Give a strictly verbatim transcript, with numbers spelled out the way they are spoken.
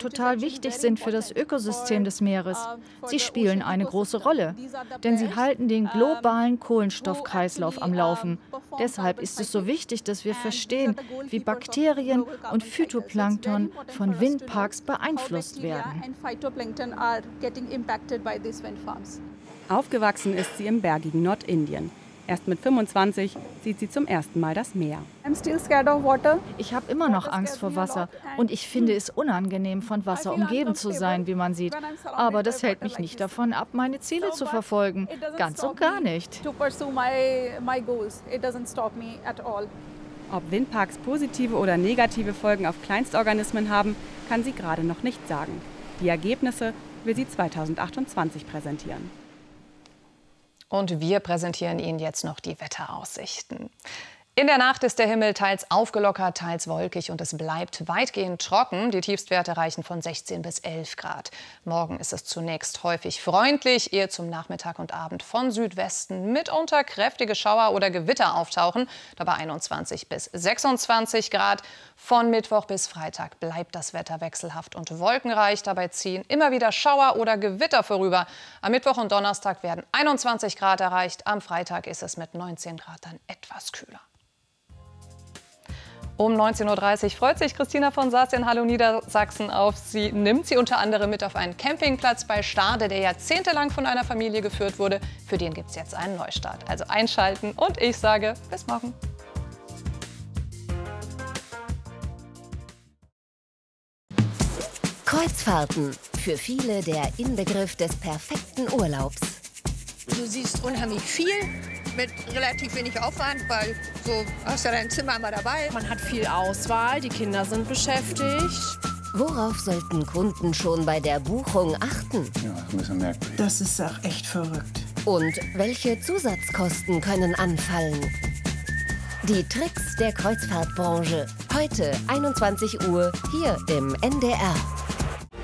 total wichtig sind für das Ökosystem des Meeres. Sie spielen eine große Rolle, denn sie halten den globalen Kohlenstoffkreislauf am Laufen. Deshalb ist es so wichtig, dass wir verstehen, wie Bakterien und Phytoplankton von Windparks beeinflusst werden. Aufgewachsen ist sie im bergigen Nordindien. Erst mit fünfundzwanzig sieht sie zum ersten Mal das Meer. Ich habe immer noch Angst vor Wasser und ich finde es unangenehm, von Wasser umgeben zu sein, wie man sieht. Aber das hält mich nicht davon ab, meine Ziele zu verfolgen. Ganz und gar nicht. Ob Windparks positive oder negative Folgen auf Kleinstorganismen haben, kann sie gerade noch nicht sagen. Die Ergebnisse will sie zweitausendachtundzwanzig präsentieren. Und wir präsentieren Ihnen jetzt noch die Wetteraussichten. In der Nacht ist der Himmel teils aufgelockert, teils wolkig und es bleibt weitgehend trocken. Die Tiefstwerte reichen von sechzehn bis elf Grad. Morgen ist es zunächst häufig freundlich, ehe zum Nachmittag und Abend von Südwesten mitunter kräftige Schauer oder Gewitter auftauchen. Dabei einundzwanzig bis sechsundzwanzig Grad. Von Mittwoch bis Freitag bleibt das Wetter wechselhaft und wolkenreich. Dabei ziehen immer wieder Schauer oder Gewitter vorüber. Am Mittwoch und Donnerstag werden einundzwanzig Grad erreicht. Am Freitag ist es mit neunzehn Grad dann etwas kühler. Um neunzehn Uhr dreißig freut sich Christina von Saas in Hallo Niedersachsen auf Sie. Nimmt sie unter anderem mit auf einen Campingplatz bei Stade, der jahrzehntelang von einer Familie geführt wurde. Für den gibt es jetzt einen Neustart. Also einschalten und ich sage bis morgen. Kreuzfahrten. Für viele der Inbegriff des perfekten Urlaubs. Du siehst unheimlich viel mit relativ wenig Aufwand, weil so hast du dein Zimmer mal dabei. Man hat viel Auswahl, die Kinder sind beschäftigt. Worauf sollten Kunden schon bei der Buchung achten? Ja, das ist ein bisschen merkwürdig. Das ist auch echt verrückt. Und welche Zusatzkosten können anfallen? Die Tricks der Kreuzfahrtbranche. Heute einundzwanzig Uhr hier im N D R.